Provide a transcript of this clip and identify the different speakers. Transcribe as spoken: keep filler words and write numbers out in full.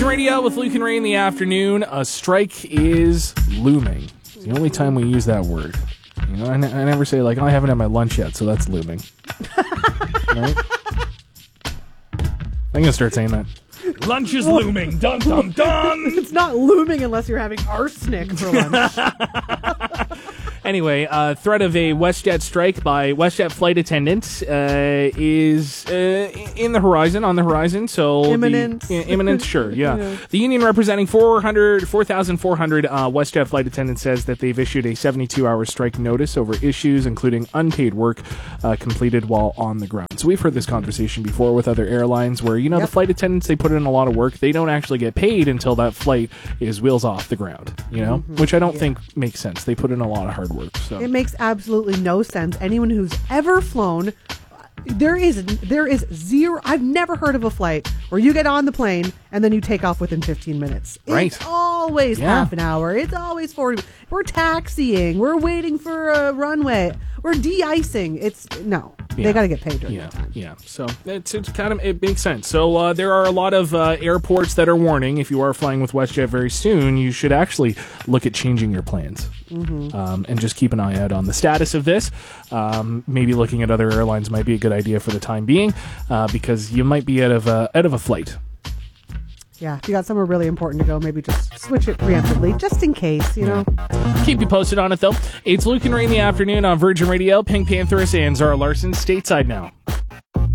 Speaker 1: Virgin Radio with Luke and Ray in the afternoon. A strike is looming. It's the only time we use that word. You know, I, n- I never say, like, oh, I haven't had my lunch yet, so that's looming. Right? I'm going to start saying that. Lunch is looming. Dun, dun, dun.
Speaker 2: It's not looming unless you're having arsenic for lunch.
Speaker 1: Anyway, uh, threat of a WestJet strike by WestJet flight attendants uh, is uh, in the horizon, on the horizon. So
Speaker 2: Imminent.
Speaker 1: The, uh, imminent, sure, yeah.
Speaker 2: Yeah.
Speaker 1: The union representing four hundred, four thousand four hundred uh, WestJet flight attendants says that they've issued a seventy-two hour strike notice over issues, including unpaid work uh, completed while on the ground. So we've heard this conversation before with other airlines where, you know,
Speaker 2: Yep.
Speaker 1: the flight attendants, they put in a lot of work. They don't actually get paid until that flight is wheels off the ground, you know,
Speaker 2: Mm-hmm.
Speaker 1: which I don't
Speaker 2: Yeah.
Speaker 1: think makes sense. They put in a lot of hard work. So.
Speaker 2: It makes absolutely no sense. Anyone who's ever flown, there is there is zero. I've never heard of a flight where you get on the plane and then you take off within fifteen minutes.
Speaker 1: Right.
Speaker 2: It's always
Speaker 1: Yeah.
Speaker 2: half an hour. It's always forty. We're taxiing. We're waiting for a runway. We're de-icing. It's no.
Speaker 1: Yeah.
Speaker 2: They got to get paid during
Speaker 1: Yeah,
Speaker 2: that time.
Speaker 1: yeah. So it's, it's kind of, it makes sense. So uh, there are a lot of uh, airports that are warning if you are flying with WestJet very soon, you should actually look at changing your plans
Speaker 2: Mm-hmm.
Speaker 1: um, and just keep an eye out on the status of this. Um, maybe looking at other airlines might be a good idea for the time being uh, because you might be out of a, out of a flight.
Speaker 2: Yeah, if you got somewhere really important to go, maybe just switch it preemptively, just in case, you know.
Speaker 1: Keep you posted on it though. It's Luke and Ray in the afternoon on Virgin Radio. Pink Panthers and Zara Larson stateside now.